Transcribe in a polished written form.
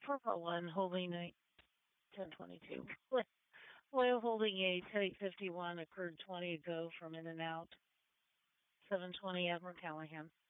Purple one holding a 1022. Oil holding a tight 51 occurred 20 ago from In and Out. 720 Admiral Callahan.